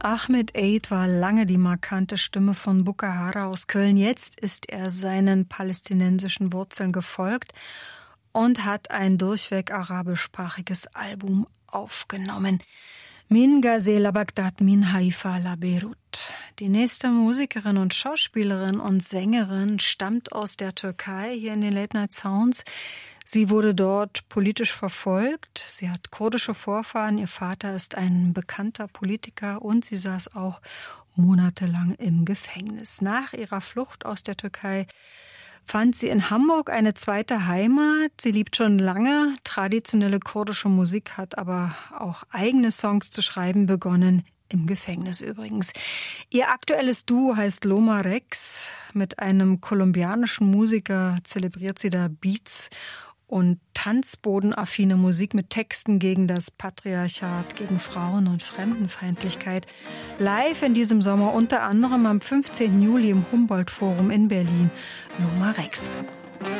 Ahmed Eid war lange die markante Stimme von Bukahara aus Köln. Jetzt ist er seinen palästinensischen Wurzeln gefolgt und hat ein durchweg arabischsprachiges Album aufgenommen. Min Gazela Bagdad, min Haifa la Beirut. Die nächste Musikerin und Schauspielerin und Sängerin stammt aus der Türkei, hier in den Late Night Sounds. Sie wurde dort politisch verfolgt. Sie hat kurdische Vorfahren. Ihr Vater ist ein bekannter Politiker und sie saß auch monatelang im Gefängnis. Nach ihrer Flucht aus der Türkei fand sie in Hamburg eine zweite Heimat. Sie liebt schon lange traditionelle kurdische Musik, hat aber auch eigene Songs zu schreiben begonnen, im Gefängnis übrigens. Ihr aktuelles Duo heißt Loma Rex. Mit einem kolumbianischen Musiker zelebriert sie da Beats und tanzbodenaffine Musik mit Texten gegen das Patriarchat, gegen Frauen- und Fremdenfeindlichkeit. Live in diesem Sommer unter anderem am 15. Juli im Humboldt-Forum in Berlin. Loma Rex.